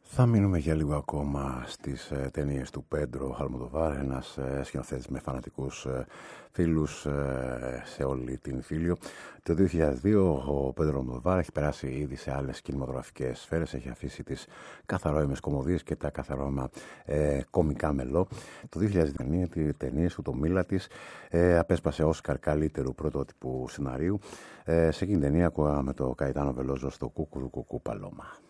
Θα μείνουμε για λίγο ακόμα στις ταινίες του Πέντρο Αλμοδοβάρ, ένας σκηνοθέτης με φανατικούς φίλους σε όλη την Φίλιο. Το 2002 ο Πέντρο Αλμοδοβάρ έχει περάσει ήδη σε άλλες κινηματογραφικές σφαίρες, έχει αφήσει τις καθαρόαιμες κωμωδίες και τα καθαρόαιμα κομικά μελό. Το 2009 τη ταινίες του, το Μίλα της, απέσπασε Όσκαρ καλύτερου πρωτότυπου σεναρίου. Σε εκείνη την ταινία ακούγαμε το Καϊτάνο Βελόζο στο Κουκουρουκουκού Παλώμα.